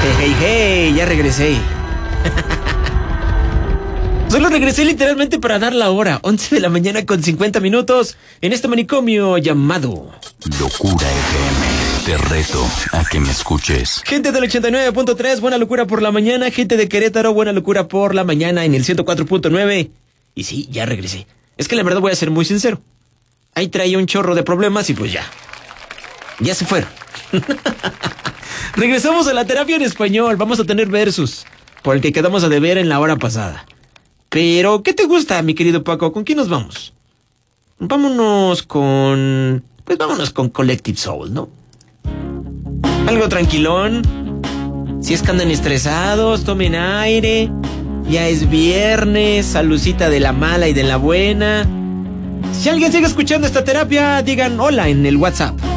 Hey, ya regresé. Solo regresé literalmente para dar la hora, 11 de la mañana con 50 minutos, en este manicomio llamado Locura FM. Te reto a que me escuches. Gente del 89.3, buena locura por la mañana. Gente de Querétaro, buena locura por la mañana en el 104.9. Y sí, ya regresé. Es que la verdad voy a ser muy sincero. Ahí traía un chorro de problemas y pues ya se fueron. Regresamos a la terapia en español. Vamos a tener versus, por el que quedamos a deber en la hora pasada. Pero, ¿qué te gusta, mi querido Paco? ¿Con quién nos vamos? Vámonos con Collective Soul, ¿no? Algo tranquilón. Si es que andan estresados, tomen aire. Ya es viernes, salucita de la mala y de la buena. Si alguien sigue escuchando esta terapia, digan hola en el WhatsApp.